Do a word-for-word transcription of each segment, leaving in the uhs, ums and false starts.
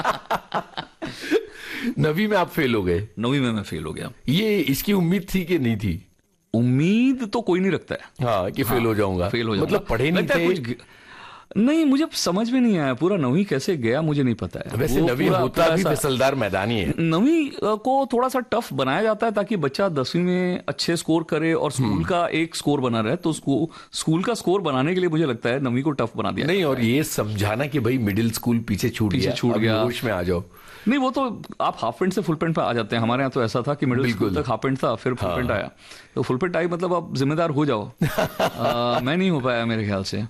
नवी में आप फेल हो गए? नवी में मैं फेल हो गया। ये इसकी उम्मीद थी कि नहीं थी? उम्मीद तो कोई नहीं रखता है हाँ कि फेल हाँ, हो जाऊंगा, फेल हो जाऊंगा। मतलब पढ़े नहीं थे कुछ नहीं, मुझे समझ में नहीं आया पूरा नवी कैसे गया, मुझे नहीं पता है। वैसे नवी होता भी फिसलदार मैदानी है। नवी को थोड़ा सा टफ बनाया जाता है ताकि बच्चा दसवीं में अच्छे स्कोर करे और स्कूल का एक स्कोर बना रहे, तो स्कूल का स्कोर बनाने के लिए मुझे लगता है नवी को टफ बना दिया नहीं, और ये समझाना कि भाई मिडिल स्कूल पीछे छूट पीछे गया, छूट गया, होश में आ जाओ। नहीं, वो तो आप हाफ पैंट से फुल पैंट पे आ जाते हैं। हमारे यहाँ तो ऐसा था कि मिडिल स्कूल तक हाफ पैंट था, फिर फुल पैंट आया, तो फुल पैंट आई मतलब आप जिम्मेदार हो जाओ। आ, मैं नहीं हो पाया मेरे ख्याल से।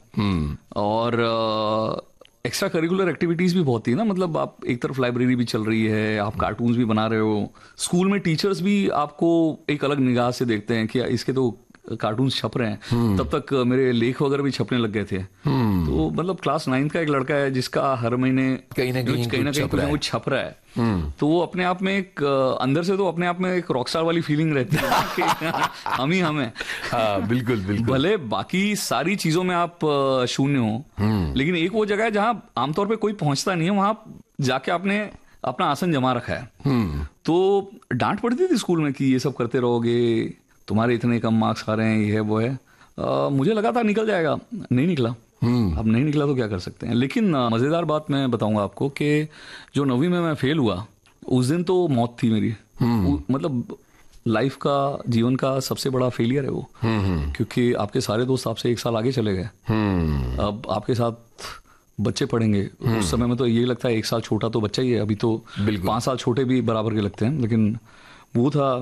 और एक्स्ट्रा करिकुलर एक्टिविटीज भी बहुत थी ना, मतलब आप एक तरफ लाइब्रेरी भी चल रही है, आप कार्टून्स भी बना रहे हो, स्कूल में टीचर्स भी आपको एक अलग निगाह से देखते हैं कि इसके तो कार्टून्स छप रहे हैं। तब तक मेरे लेख वगैरह भी छपने लग गए थे। तो मतलब क्लास नाइन्थ का एक लड़का है जिसका हर महीने कहीं ना कहीं कहीं ना कहीं कुछ छप रहा है, तो वो अपने आप में एक अंदर से तो अपने आप में एक रॉकस्टार वाली फीलिंग रहती है कि हम ही हम हैं। हाँ, बिल्कुल बिल्कुल। भले बाकी सारी चीजों में आप शून्य हो, लेकिन एक वो जगह है जहां आमतौर पे कोई पहुंचता नहीं है, वहां जाके आपने अपना आसन जमा रखा है। तो डांट पड़ती थी स्कूल में कि ये सब करते रहोगे, तुम्हारे इतने कम मार्क्स आ रहे हैं, ये है वो है। आ, मुझे लगा था निकल जाएगा, नहीं निकला। अब नहीं निकला तो क्या कर सकते हैं। लेकिन मजेदार बात मैं बताऊंगा आपको कि जो नवीं में मैं फेल हुआ उस दिन तो मौत थी मेरी। मतलब लाइफ का, जीवन का सबसे बड़ा फेलियर है वो, क्योंकि आपके सारे दोस्त आपसे एक साल आगे चले गए। अब आपके साथ बच्चे पढ़ेंगे, उस समय में तो ये लगता है एक साल छोटा तो बच्चा ही है, अभी तो पांच साल छोटे भी बराबर के लगते हैं। लेकिन वो था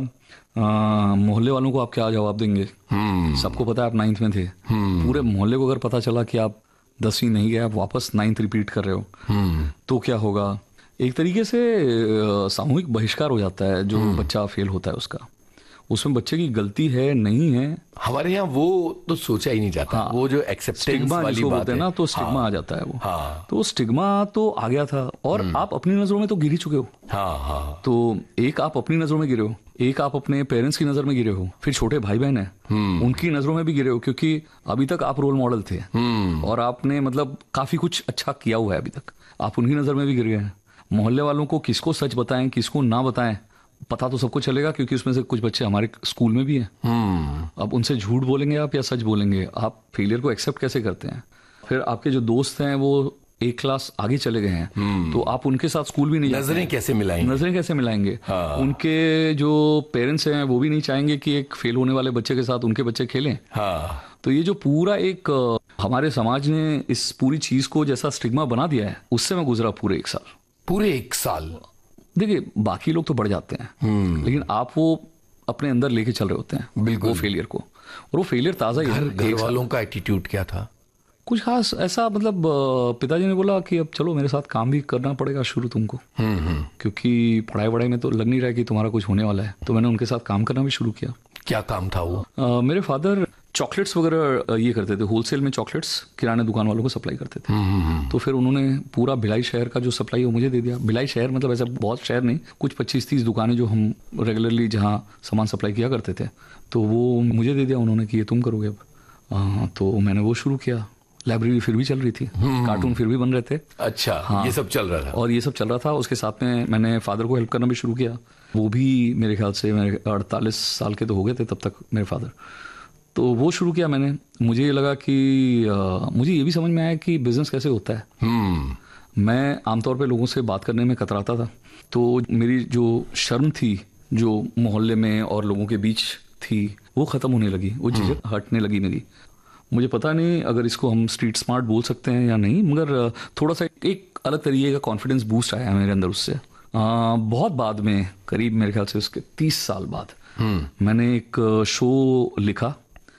मोहल्ले वालों को आप क्या जवाब देंगे। सबको पता है आप नाइन्थ में थे, पूरे मोहल्ले को अगर पता चला कि आप दसवीं नहीं गए, आप वापस नाइन्थ रिपीट कर रहे हो, तो क्या होगा। एक तरीके से सामूहिक बहिष्कार हो जाता है जो बच्चा फेल होता है उसका। उसमें बच्चे की गलती है नहीं है, हमारे यहाँ वो तो सोचा ही नहीं जाता। हाँ, वो जो एक्सेप्टेंस वाली बात है ना, तो स्टिग्मा हाँ, आ जाता है वो। हाँ, तो स्टिग्मा तो आ गया था, और आप अपनी नजरों में तो गिर ही चुके हो। हाँ, हाँ, तो एक आप अपनी नजरों में गिरे हो, एक आप अपने पेरेंट्स की नजर में गिरे हो, फिर छोटे भाई बहन है उनकी नजरों में भी गिरे हो, क्योंकि अभी तक आप रोल मॉडल थे और आपने मतलब काफी कुछ अच्छा किया हुआ है अभी तक, आप उनकी नजर में भी गिर गए हैं। मोहल्ले वालों को किसको सच बताएं किसको ना बताएं पता तो सबको चलेगा, क्योंकि उसमें से कुछ बच्चे हमारे स्कूल में भी हैं। अब उनसे झूठ बोलेंगे आप या सच बोलेंगे, आप फेलियर को एक्सेप्ट कैसे करते हैं। फिर आपके जो दोस्त हैं वो एक क्लास आगे चले गए हैं, तो आप उनके साथ स्कूल भी नहीं, नजरें कैसे मिलाएंगे, नजरें कैसे मिलाएंगे। हाँ। उनके जो पेरेंट्स हैं वो भी नहीं चाहेंगे कि एक फेल होने वाले बच्चे के साथ उनके बच्चे खेलें। हाँ। तो ये जो पूरा एक हमारे समाज ने इस पूरी चीज को जैसा स्टिग्मा बना दिया है, उससे मैं गुजरा पूरे एक साल। पूरे एक साल देखिए, बाकी लोग तो बढ़ जाते हैं, लेकिन आप वो अपने अंदर लेके चल रहे होते हैं बिल्कुल वो फेलियर को, और वो फेलियर ताजा ही है। घर वालों का एटीट्यूड क्या था? कुछ खास ऐसा, मतलब पिताजी ने बोला कि अब चलो मेरे साथ काम भी करना पड़ेगा शुरू तुमको, क्योंकि पढ़ाई वढ़ाई में तो लग नहीं रहा है कि तुम्हारा कुछ होने वाला है। तो मैंने उनके साथ काम करना भी शुरू किया। क्या काम था वो? आ, मेरे फादर चॉकलेट्स वगैरह ये करते थे, होलसेल में चॉकलेट्स किराने दुकान वालों को सप्लाई करते थे। तो फिर उन्होंने पूरा भिलाई शहर का जो सप्लाई है वो मुझे दे दिया। भिलाई शहर मतलब ऐसा बहुत शहर नहीं, कुछ पच्चीस तीस दुकानें जो हम रेगुलरली जहाँ सामान सप्लाई किया करते थे, तो वो मुझे दे दिया उन्होंने कि ये तुम करोगे अब। आ, तो मैंने वो शुरू किया। लाइब्रेरी फिर भी चल रही थी, कार्टून फिर भी बन रहे थे। अच्छा, हाँ, ये सब चल रहा था और ये सब चल रहा था। उसके साथ में मैंने फादर को हेल्प करना भी शुरू किया। वो भी मेरे ख्याल से मेरे अड़तालीस साल के तो हो गए थे तब तक मेरे फादर। तो वो शुरू किया मैंने। मुझे ये लगा कि आ, मुझे ये भी समझ में आया कि बिजनेस कैसे होता है। hmm. मैं आमतौर पे लोगों से बात करने में कतराता था, तो मेरी जो शर्म थी जो मोहल्ले में और लोगों के बीच थी वो खत्म होने लगी, वो झिझक hmm. हटने लगी मेरी। मुझे पता नहीं अगर इसको हम स्ट्रीट स्मार्ट बोल सकते हैं या नहीं, मगर थोड़ा सा एक अलग तरीके का कॉन्फिडेंस बूस्ट आया मेरे अंदर उससे। आ, बहुत बाद में, करीब मेरे ख्याल से उसके तीस साल बाद hmm. मैंने एक शो लिखा,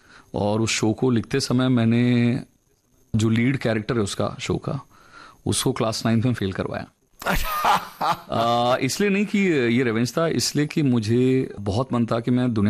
और उस शो को लिखते समय मैंने जो लीड कैरेक्टर है उसका शो का, उसको क्लास नाइन्थ में फेल करवाया। इसलिए नहीं कि ये रेवेंज था, इसलिए कि मुझे बहुत मन था कि मैं दुनिया